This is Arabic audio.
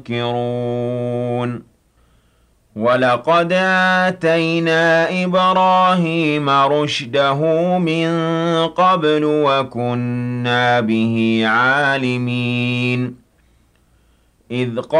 ينكرون وَلَقَدْ آتَيْنَا إِبْرَاهِيمَ رُشْدَهُ مِن قَبْلُ وَكُنَّا بِهِ عَالِمِينَ